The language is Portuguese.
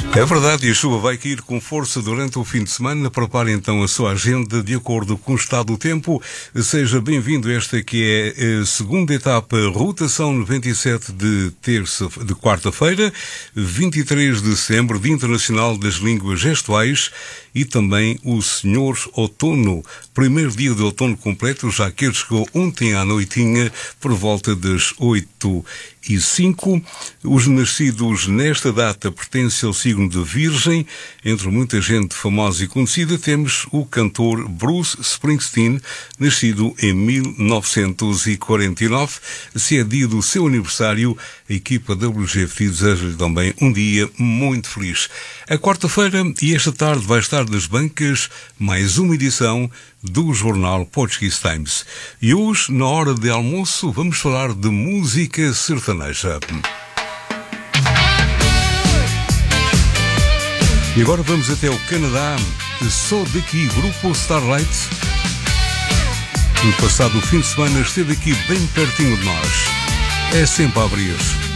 É verdade, e a chuva vai cair com força durante o fim de semana. Prepare então a sua agenda de acordo com o estado do tempo. Seja bem-vindo a esta que é a segunda etapa, rotação 97 de quarta-feira, 23 de setembro, Dia Internacional das Línguas Gestuais, e também o Senhor Outono, primeiro dia de outono completo, já que ele chegou ontem à noitinha por volta das 8h05. Os nascidos nesta data pertencem ao signo de Virgem. Entre muita gente famosa e conhecida temos o cantor Bruce Springsteen, nascido em 1949. Se é dia do seu aniversário, a equipa WGFT deseja-lhe também um dia muito feliz. A quarta-feira e esta tarde vai estar nas bancas mais uma edição do jornal Portuguese Times. E hoje, na hora de almoço, vamos falar de música sertaneja. E agora vamos até o Canadá. Só daqui, grupo Starlight. No passado fim de semana esteve aqui bem pertinho de nós. É sempre a abrir.